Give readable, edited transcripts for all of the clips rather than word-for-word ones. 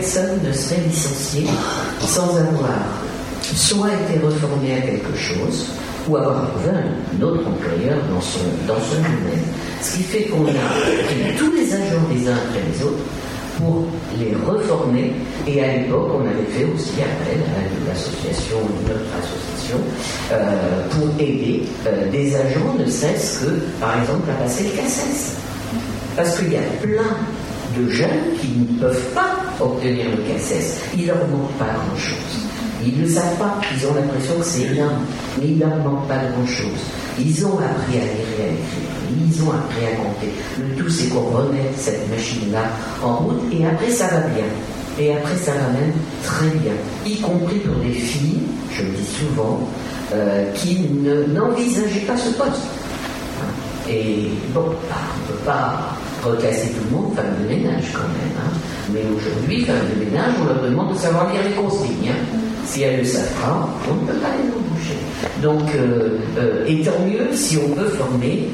personne ne serait licenciée sans avoir soit été reformée à quelque chose, ou avoir trouvé un autre employeur dans son domaine. Ce qui fait qu'on a pris tous les agents les uns après les autres pour les reformer, et à l'époque on avait fait aussi appel à l'association, notre association, pour aider des agents, ne serait-ce que par exemple à passer le CACES, parce qu'il y a plein de jeunes qui ne peuvent pas obtenir le CACES, il leur manque pas grand-chose. Ils ne le savent pas, ils ont l'impression que c'est énorme, mais il ne leur manque pas grand-chose. Ils ont appris à lire et à écrire, ils ont appris à compter. Le tout, c'est qu'on remette cette machine-là en route, et après, ça va bien. Et après, ça va même très bien. Y compris pour des filles, je le dis souvent, qui n'envisageaient pas ce poste. Et bon, on ne peut pas reclasser tout le monde, femme de ménage quand même. Mais aujourd'hui, femme de ménage, on leur demande de savoir lire les consignes. Si elles le savent pas, on ne peut pas les embaucher. Donc, et tant mieux si on peut former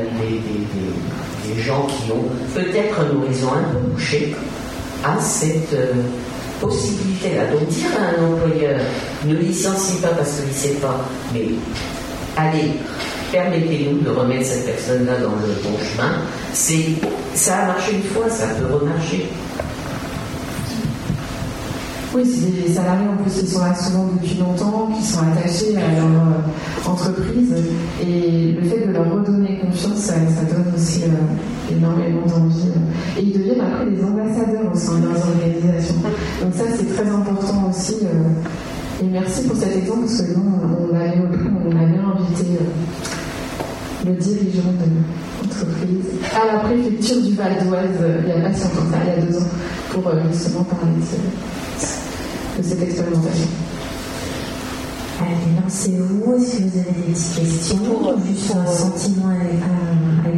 des gens qui ont peut-être un horizon un peu bouché à cette possibilité-là. Donc, dire à un employeur, ne licencie pas parce qu'il ne sait pas, mais allez, permettez-nous de remettre cette personne-là dans le bon chemin, ça a marché une fois, ça peut remarcher. Oui, c'est des salariés en plus qui sont là souvent depuis longtemps, qui sont attachés à leur entreprise, et le fait de leur redonner confiance, ça donne aussi énormément d'envie. Et ils deviennent après des ambassadeurs au sein de leurs organisations. Donc ça, c'est très important aussi. Et merci pour cet exemple, parce que nous, on avait invité le dirigeant de l'entreprise à la préfecture du Val d'Oise il n'y a pas si longtemps, il y a 2 ans, pour justement parler de cette expérimentation. Allez, lancez-vous. Est-ce que vous avez des petites questions ou juste un sentiment